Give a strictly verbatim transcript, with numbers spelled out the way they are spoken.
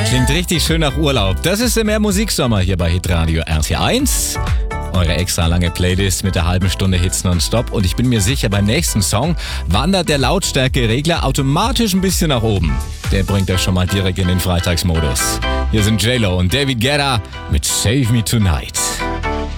Klingt richtig schön nach Urlaub. Das ist der Mehr Musiksommer hier bei Hitradio R T eins. Eure extra lange Playlist mit der halben Stunde Hits nonstop. Und ich bin mir sicher, beim nächsten Song wandert der Lautstärkeregler automatisch ein bisschen nach oben. Der bringt euch schon mal direkt in den Freitagsmodus. Hier sind J-Lo und David Guetta mit Save Me Tonight.